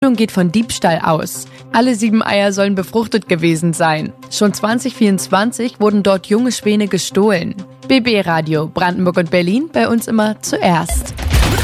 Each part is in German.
Geht von Diebstahl aus. Alle 7 Eier sollen befruchtet gewesen sein. Schon 2024 wurden dort junge Schwäne gestohlen. BB Radio Brandenburg und Berlin, bei uns immer zuerst.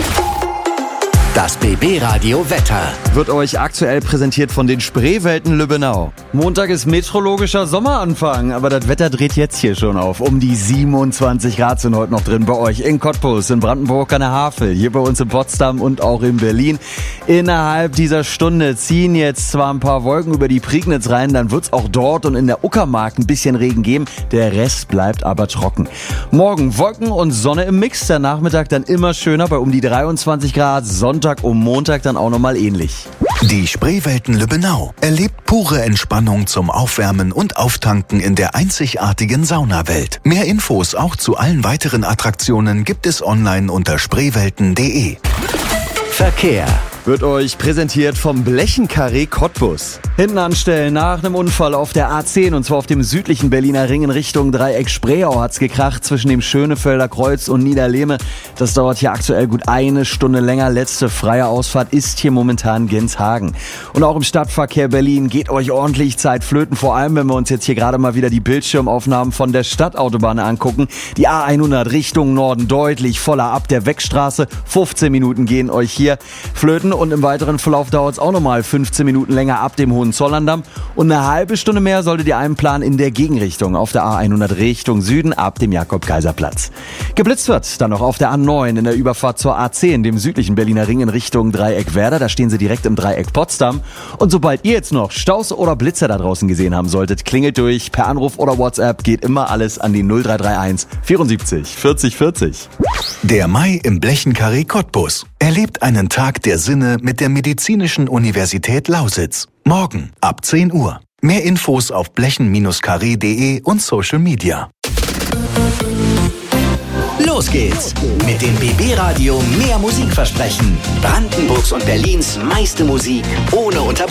Das BB Radio Wetter wird euch aktuell präsentiert von den Spreewelten Lübbenau. Montag ist meteorologischer Sommeranfang, aber das Wetter dreht jetzt hier schon auf. Um die 27 Grad sind heute noch drin bei euch in Cottbus, in Brandenburg an der Havel, hier bei uns in Potsdam und auch in Berlin. Innerhalb dieser Stunde ziehen jetzt zwar ein paar Wolken über die Prignitz rein, dann wird es auch dort und in der Uckermark ein bisschen Regen geben. Der Rest bleibt aber trocken. Morgen Wolken und Sonne im Mix, der Nachmittag dann immer schöner bei um die 23 Grad, Sonntag und Montag dann auch nochmal ähnlich. Die Spreewelten Lübbenau erlebt pure Entspannung zum Aufwärmen und Auftanken in der einzigartigen Saunawelt. Mehr Infos auch zu allen weiteren Attraktionen gibt es online unter spreewelten.de. Verkehr wird euch präsentiert vom Blechenkarree Cottbus. Hinten anstellen, nach einem Unfall auf der A10 und zwar auf dem südlichen Berliner Ring in Richtung Dreieck Spreeau hat's gekracht zwischen dem Schönefelder Kreuz und Niederlehme. Das dauert hier aktuell gut 1 Stunde länger. Letzte freie Ausfahrt ist hier momentan Genshagen. Und auch im Stadtverkehr Berlin geht euch ordentlich Zeit flöten, vor allem wenn wir uns jetzt hier gerade mal wieder die Bildschirmaufnahmen von der Stadtautobahn angucken. Die A100 Richtung Norden deutlich voller ab der Weckstraße. 15 Minuten gehen euch hier flöten. Und im weiteren Verlauf dauert es auch nochmal 15 Minuten länger ab dem Hohenzollerndamm. Und eine halbe Stunde mehr solltet ihr einplanen in der Gegenrichtung auf der A100 Richtung Süden ab dem Jakob-Kaiser-Platz. Geblitzt wird dann noch auf der A9 in der Überfahrt zur A10, dem südlichen Berliner Ring in Richtung Dreieck Werder. Da stehen sie direkt im Dreieck Potsdam. Und sobald ihr jetzt noch Staus oder Blitzer da draußen gesehen haben solltet, klingelt durch. Per Anruf oder WhatsApp geht immer alles an die 0331 74 40 40. Der Mai im Blechenkarree Cottbus erlebt einen Tag der Sinne mit der Medizinischen Universität Lausitz. Morgen ab 10 Uhr. Mehr Infos auf blechen-karree.de und Social Media. Los geht's mit dem BB Radio mehr Musikversprechen. Brandenburgs und Berlins meiste Musik ohne Unterbrechung.